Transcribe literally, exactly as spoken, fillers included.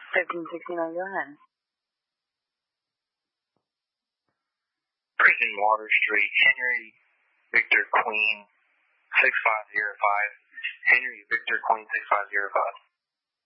thirteen sixty-nine, go ahead. Prison Water Street, Henry Victor Queen, six five zero five. Henry Victor Queen, six five zero five.